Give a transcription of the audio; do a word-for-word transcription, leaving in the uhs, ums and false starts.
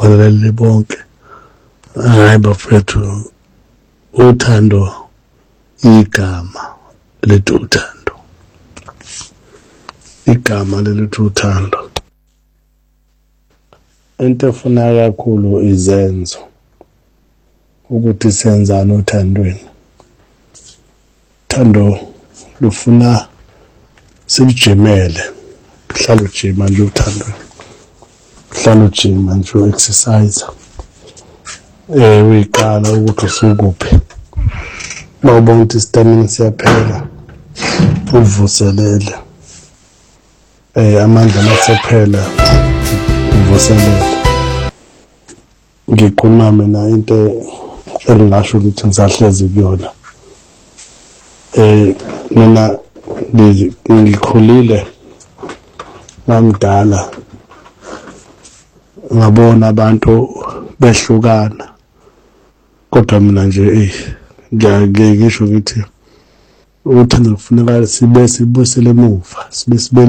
nibonelele bonke. Hayi bafethu, uthando igama lethu uthando. Igama lethu uthando. Into efuna kakhulu izenzo ukuthi senzana uthandweni. Uthando lufuna sibujimele, hlala ujima nje uthando. Hlala ujima nje exercise. Eh uyiqala ukuthi usukuphi. Mawubona ukuthi istamina siyaphela, uvuselele. Eh amandla masephela, uvuselele. Ngiqhuma mina into engingasho ukuthi ngisahlezi kuyona. Eh mina ngikhulile ngamdala ngabona abantu behlukana, kodwa mina nje eh ngiyakisho ukuthi uthando kufuneka sibe sibusele emuva, sibe sibe